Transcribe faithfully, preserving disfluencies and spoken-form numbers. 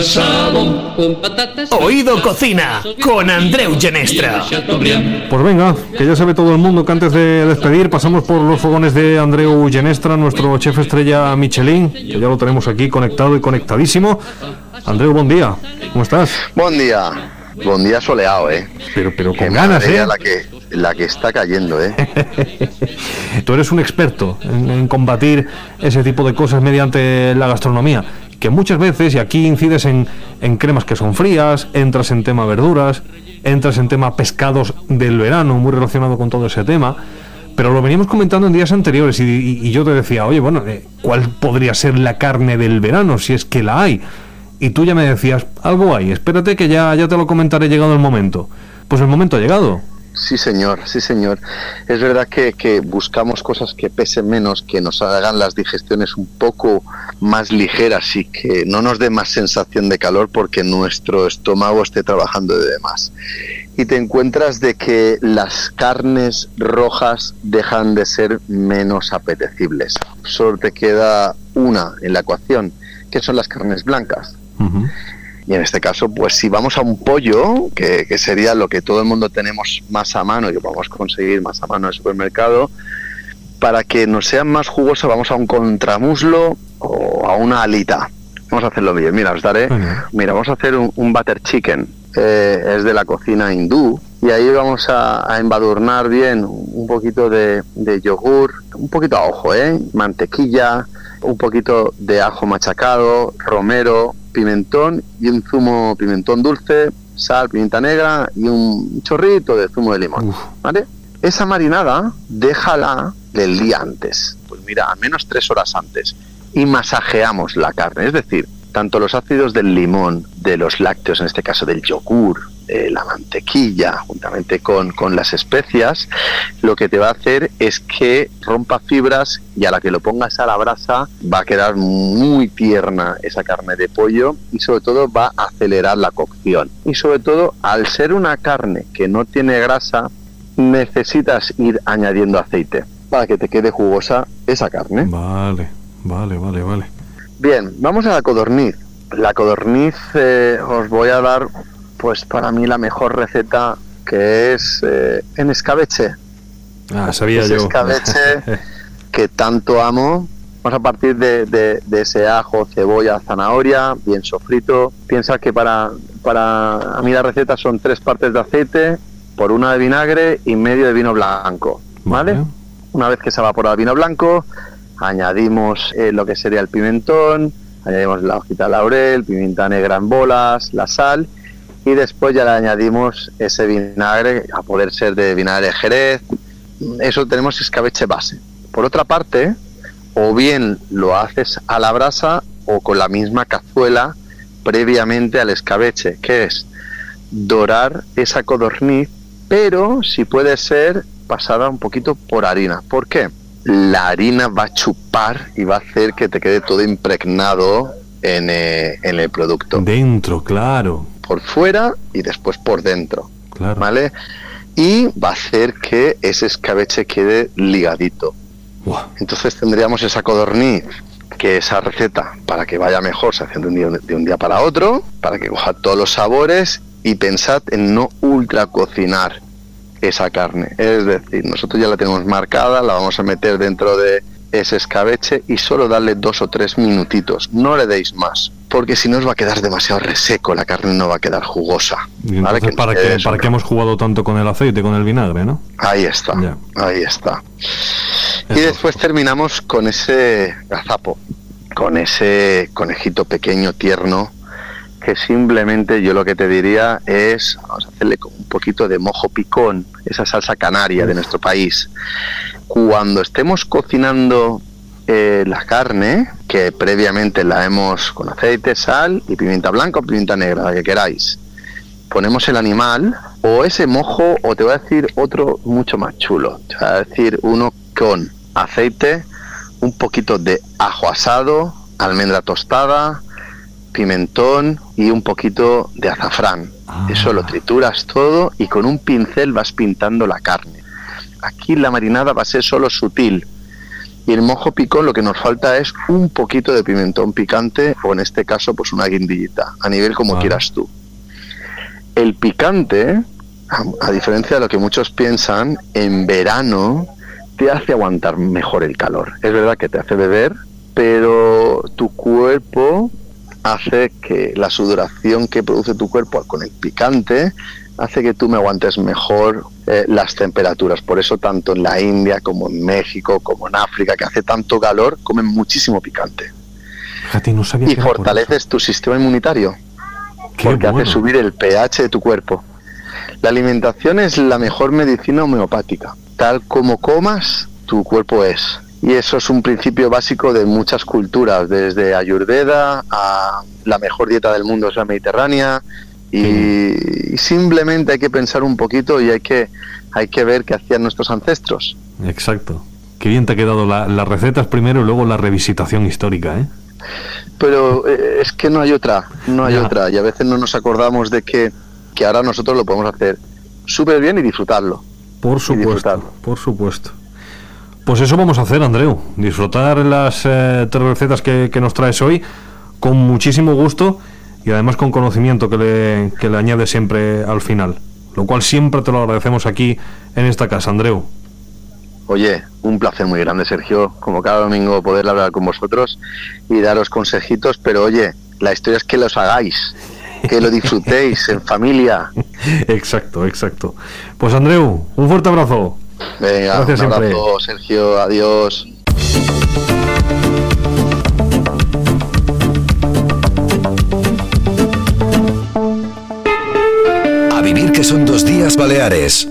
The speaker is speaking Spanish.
Oído Cocina con Andreu Genestra. Pues venga, que ya sabe todo el mundo que antes de despedir pasamos por los fogones de Andreu Genestra, nuestro chef estrella Michelin, que ya lo tenemos aquí conectado y conectadísimo. Andreu, buen día, ¿cómo estás? Buen día, buen día soleado, ¿eh? Pero, pero con Qué ganas, ¿eh? La que, la que está cayendo, ¿eh? Tú eres un experto en, en combatir ese tipo de cosas mediante la gastronomía, que muchas veces, y aquí incides en, en cremas que son frías, entras en tema verduras, entras en tema pescados del verano, muy relacionado con todo ese tema, pero lo veníamos comentando en días anteriores y, y, y yo te decía, oye, bueno, ¿cuál podría ser la carne del verano, si es que la hay? Y tú ya me decías, algo hay, espérate que ya, ya te lo comentaré llegado el momento. Pues el momento ha llegado. Sí, señor, sí, señor. Es verdad que, que buscamos cosas que pesen menos, que nos hagan las digestiones un poco más ligeras y que no nos dé más sensación de calor porque nuestro estómago esté trabajando de más. Y te encuentras de que las carnes rojas dejan de ser menos apetecibles. Solo te queda una en la ecuación, que son las carnes blancas. Uh-huh. Y en este caso, pues si vamos a un pollo, que, que sería lo que todo el mundo tenemos más a mano y que podemos conseguir más a mano en el supermercado, para que nos sea más jugosa vamos a un contramuslo o a una alita. Vamos a hacerlo bien, mira, os daré, uh-huh. mira, vamos a hacer un, un butter chicken, eh, es de la cocina hindú, y ahí vamos a, a embadurnar bien un poquito de, de yogur, un poquito a ojo, ¿eh? mantequilla, un poquito de ajo machacado, romero, pimentón y un zumo pimentón dulce, sal, pimienta negra y un chorrito de zumo de limón, Uf. ¿vale? Esa marinada déjala del día antes, pues mira, al menos tres horas antes, y masajeamos la carne, es decir, tanto los ácidos del limón, de los lácteos, en este caso del yogur, de la mantequilla, juntamente con, con las especias, lo que te va a hacer es que rompa fibras y a la que lo pongas a la brasa va a quedar muy tierna esa carne de pollo y sobre todo va a acelerar la cocción. Y sobre todo, al ser una carne que no tiene grasa, necesitas ir añadiendo aceite para que te quede jugosa esa carne. Vale, vale, vale, vale. Bien, vamos a la codorniz. La codorniz eh, os voy a dar, pues para mí la mejor receta, que es eh, en escabeche. Ah, sabía ese yo. Escabeche que tanto amo. Vamos a partir de, de, de ese ajo, cebolla, zanahoria, bien sofrito. Piensa que para, para a mí la receta son tres partes de aceite por una de vinagre y medio de vino blanco, ¿vale? Vale. Una vez que se ha evaporado el vino blanco, añadimos eh, lo que sería el pimentón, añadimos la hojita de laurel, pimienta negra en bolas, la sal, y después ya le añadimos ese vinagre, a poder ser de vinagre de Jerez. Eso tenemos escabeche base. Por otra parte, o bien lo haces a la brasa o con la misma cazuela previamente al escabeche, que es dorar esa codorniz, pero si puede ser pasada un poquito por harina. ¿Por qué? La harina va a chupar y va a hacer que te quede todo impregnado en, eh, en el producto. Dentro, claro. Por fuera y después por dentro. Claro. ¿Vale? Y va a hacer que ese escabeche quede ligadito. Wow. Entonces tendríamos esa codorniz, que esa receta, para que vaya mejor, se hace de un día, de un día para otro, para que coja todos los sabores, y pensad en no ultra cocinar esa carne, es decir, nosotros ya la tenemos marcada, la vamos a meter dentro de ese escabeche y solo darle dos o tres minutitos, no le deis más, porque si no os va a quedar demasiado reseco, la carne no va a quedar jugosa. Y entonces, ¿vale? que ¿para qué para qué hemos jugado tanto con el aceite, con el vinagre, no? Ahí está, ya. ahí está. Eso. Y después terminamos con ese gazapo, con ese conejito pequeño, tierno, que simplemente yo lo que te diría es, vamos a hacerle con un poquito de mojo picón, esa salsa canaria de nuestro país. Cuando estemos cocinando eh, la carne, que previamente la hemos con aceite, sal y pimienta blanca o pimienta negra, la que queráis, ponemos el animal o ese mojo, o te voy a decir otro mucho más chulo, te voy a decir uno con aceite, un poquito de ajo asado, almendra tostada, pimentón y un poquito de azafrán. Ah. Eso lo trituras todo y con un pincel vas pintando la carne. Aquí la marinada va a ser solo sutil. Y el mojo picón lo que nos falta es un poquito de pimentón picante, o en este caso pues una guindillita, a nivel como vale. quieras tú. El picante, a diferencia de lo que muchos piensan, en verano te hace aguantar mejor el calor. Es verdad que te hace beber, pero tu cuerpo hace que la sudoración que produce tu cuerpo con el picante hace que tú me aguantes mejor eh, las temperaturas. Por eso tanto en la India como en México, como en África, que hace tanto calor, comen muchísimo picante. Fíjate, no sabía y que fortaleces tu sistema inmunitario. Qué porque bueno. hace subir el pH de tu cuerpo. La alimentación es la mejor medicina homeopática. Tal como comas, tu cuerpo es. Y eso es un principio básico de muchas culturas, desde Ayurveda a la mejor dieta del mundo es la mediterránea. Y, y simplemente hay que pensar un poquito y hay que, hay que ver qué hacían nuestros ancestros. Exacto. Qué bien te ha quedado la, las recetas primero y luego la revisitación histórica, ¿eh? Pero eh, es que no hay otra, no hay ya. otra. Y a veces no nos acordamos de que, que ahora nosotros lo podemos hacer súper bien y disfrutarlo. Por supuesto, disfrutarlo. por supuesto. Pues eso vamos a hacer, Andreu. Disfrutar las eh, tres recetas que, que nos traes hoy con muchísimo gusto. Y además con conocimiento que le, que le añade siempre al final, lo cual siempre te lo agradecemos aquí en esta casa, Andreu. Oye, un placer muy grande, Sergio, como cada domingo poder hablar con vosotros y daros consejitos, pero oye, la historia es que los hagáis, que lo disfrutéis en familia. Exacto, exacto. Pues Andreu, un fuerte abrazo. Venga, gracias un abrazo, siempre. Sergio, adiós. Vivir que son dos días Baleares.